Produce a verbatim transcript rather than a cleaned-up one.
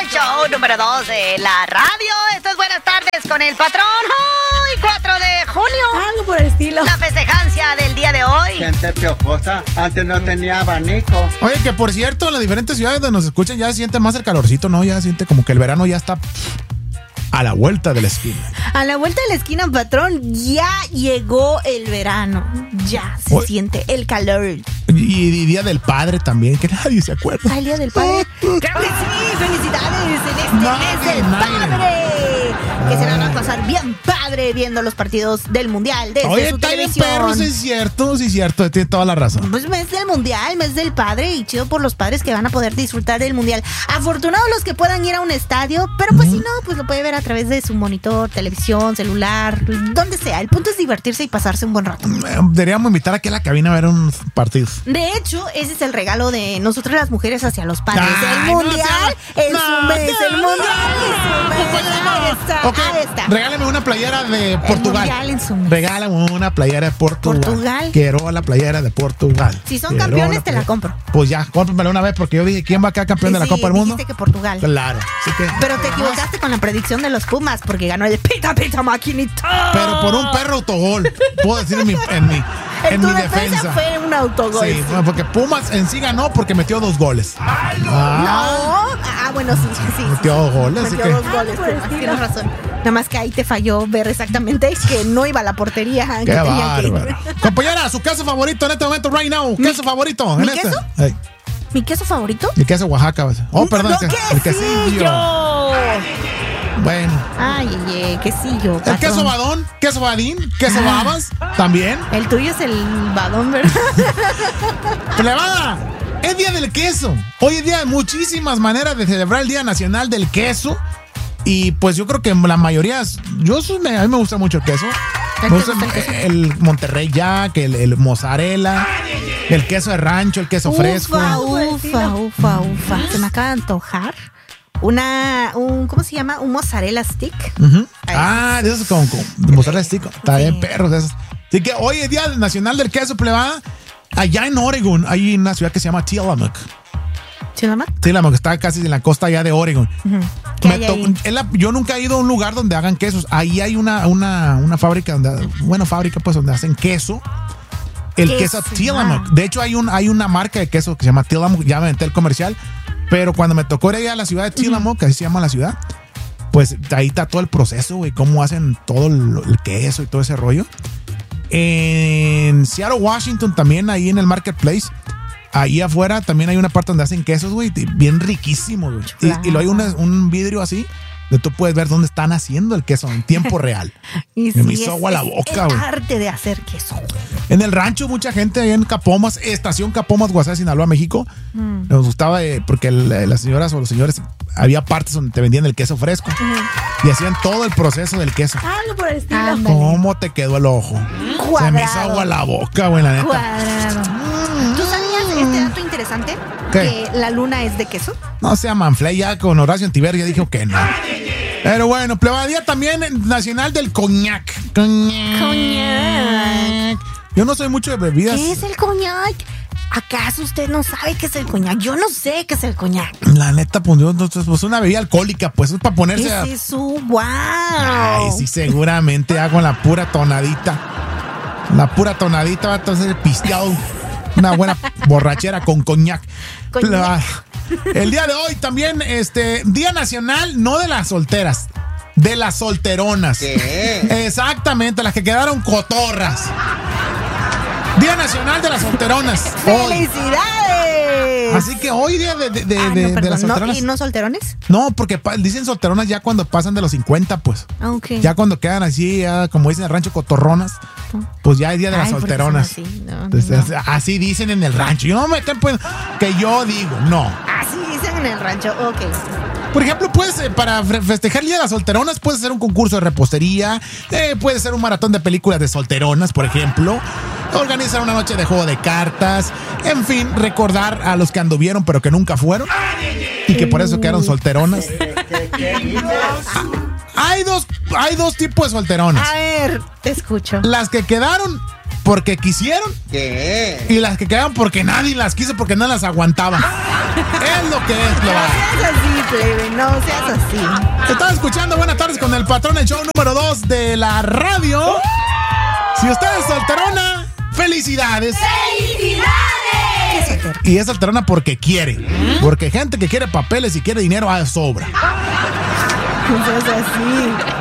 el show número dos de la radio. Esto es Buenas Tardes con el Patrón. Hoy, cuatro de junio. Algo por el estilo. La festejancia del día de hoy. Gente piojosa, antes no tenía abanico. Oye, que por cierto, en las diferentes ciudades donde nos escuchan ya se siente más el calorcito, ¿no? Ya se siente como que el verano ya está a la vuelta de la esquina. A la vuelta de la esquina, Patrón, ya llegó el verano. Ya se Oye. siente el calor. Y, y Día del Padre también, que nadie se acuerda. Ay, el Día del Padre. ¡Claro que sí! ¡Felicidades en este Nadie, mes del nadie. padre! Que se la van a pasar bien padre viendo los partidos del Mundial desde Oye, su está bien televisión. perro, sí es cierto, sí es cierto, tiene toda la razón. Pues mes del Mundial, mes del padre, y chido por los padres que van a poder disfrutar del Mundial. Afortunados los que puedan ir a un estadio, pero pues si no, pues lo puede ver a través de su monitor, televisión, celular, donde sea. El punto es divertirse y pasarse un buen rato. Eh, Deberíamos invitar aquí a la cabina a ver unos partidos. De hecho, ese es el regalo de nosotras las mujeres hacia los padres. Ay, el no Mundial sea- es no, un mes, no, el no. Mundial es un mes. Ahí está, Ok, ahí está. regálame una playera de Portugal. Mundial en su mes. Regálame una playera de Portugal. Portugal. Quiero la playera de Portugal. Si son Quiero campeones, te la playera. compro. Pues ya, cómpramela una vez porque yo dije, ¿quién va a quedar campeón de la Sí, Copa del Mundo? dijiste que Portugal. Claro, así que... Pero te equivocaste con la predicción de los Pumas porque ganó el pita pita maquinita. Pero por un perro autogol, puedo decir en mi, en mi, En en tu mi defensa, defensa. fue un autogol. Sí, bueno, porque Pumas en sí ganó porque metió dos goles. Ah, No. Ah, bueno, sí, sí. Metió dos goles, así Metió que... dos goles, Pumas, tienes razón. Nada más que ahí te falló ver exactamente que no iba a la portería. que Qué tenía que ir. bárbaro. Compañera, su queso favorito en este momento, right now. ¿Mi- Queso favorito. mi en este. queso? Ey, ¿Mi queso favorito? el queso Oaxaca. pues. Oh, perdón. ¡No, el que- el quesillo. Bueno. Ay, ay, ay, quesillo. El patrón. queso badón, queso badín, queso Ah. babas, también. El tuyo es el badón, ¿verdad? Plebada, es día del queso. Hoy es día de muchísimas maneras de celebrar el Día Nacional del Queso. Y pues yo creo que la mayoría, yo soy- me- a mí me gusta mucho el queso. ¿Te Me gusta gusta el queso? el Monterrey Jack, el, el mozzarella, el queso de rancho, el queso fresco. Ufa, ufa, ufa, ufa. Se me acaba de antojar una, un, ¿cómo se llama? Un mozzarella stick. Ujú. Ay. Ah, de esos con, con mozzarella stick. Está bien, Sí. perros de esos. Así que hoy es Día Nacional del Queso, plebada. Allá en Oregon hay una ciudad que se llama Tillamook. ¿Tillamook? Tillamook está casi en la costa allá de Oregon. Ujú. ¿Qué Me hay to- ahí? es la- yo nunca he ido a un lugar donde hagan quesos. Ahí hay una, una, una fábrica donde, bueno, fábrica pues donde hacen queso. El Queso, queso Tillamook. ah. De hecho, hay un, hay una marca de queso que se llama Tillamook. Ya me aventé el comercial. Pero cuando me tocó ir allá a la ciudad de Tillamook, así se llama la ciudad, pues ahí está todo el proceso, güey. Cómo hacen todo el, el queso y todo ese rollo. En Seattle, Washington, también ahí en el Marketplace. Ahí afuera también hay una parte donde hacen quesos, güey, bien riquísimos, güey. Y, y lo hay una- un vidrio así, donde tú puedes ver dónde están haciendo el queso en tiempo real. Y Me sí, hizo es- agua la es boca, el güey. arte de hacer queso. En el rancho, mucha gente ahí en Capomas, estación Capomas, Guasave, Sinaloa, México. Mm. Nos gustaba eh, porque el- las señoras o los señores, había partes donde te vendían el queso fresco y hacían todo el proceso del queso. Algo por el estilo. Ándale. ¿Cómo te quedó el ojo? Se me hizo Cuadrado. agua la boca, güey, la neta. Cuadrado. ¿Tú sabías este dato interesante? ¿Qué? Que la luna es de queso. No sea manflay, ya con Horacio Antiver ya dijo que no. Pero bueno, plebada, día también nacional del coñac. Coñac. Coñac. Yo no soy mucho de bebidas. ¿Qué es el coñac? ¿Acaso usted no sabe qué es el coñac? Yo no sé qué es el coñac. La neta, pues, yo, no- pues una bebida alcohólica, pues es para ¿Qué ponerse a... es eso? ¡Wow! Ay, sí, seguramente hago la pura tonadita. La pura tonadita va a ser pisteado. Una buena borrachera con coñac. Coñac. La- El día de hoy también, este, Día Nacional, no de las solteras, de las solteronas. ¿Qué? Exactamente, las que quedaron cotorras. Día Nacional de las solteronas. Hoy. ¡Felicidades! Así que hoy día de, de, de, Ah, de- no, de perdón, las ¿no? solteronas. ¿Y no solterones? No, porque pa- dicen solteronas ya cuando pasan de los cincuenta, pues. Ah, ok. Ya cuando quedan así, ya, como dicen en el rancho, cotorronas, pues ya es día de las Ay, ¿por qué solteronas. son así? No, no, Entonces, no. así dicen en el rancho. Yo no me estén pues, que yo digo, no. Así dicen en el rancho, ok. Por ejemplo, puedes, eh, para fe- festejar el día de las solteronas, puedes hacer un concurso de repostería, eh, puedes hacer un maratón de películas de solteronas, por ejemplo, organizar una noche de juego de cartas, en fin, recordar a los que anduvieron pero que nunca fueron y que por eso quedaron solteronas. Hay dos, hay dos tipos de solteronas. A ver, te escucho. Las que quedaron porque quisieron. ¿Qué? Y las que quedaron porque nadie las quiso, porque no las aguantaba. Es lo que es, lo No seas así, plebe, no seas así. Se están escuchando Buenas Tardes con el Patrón, el show número dos de la radio. Si usted es solterona, felicidades. ¡Felicidades! Y es solterona porque quiere. Porque gente que quiere papeles y quiere dinero a sobra. No seas así.